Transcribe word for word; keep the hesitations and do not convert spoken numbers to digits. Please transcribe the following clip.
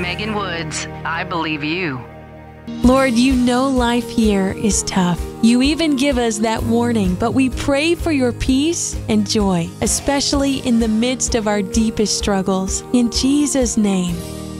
Megan Woods, I believe you. Lord, you know life here is tough. You even give us that warning, but we pray for your peace and joy, especially in the midst of our deepest struggles. In Jesus' name,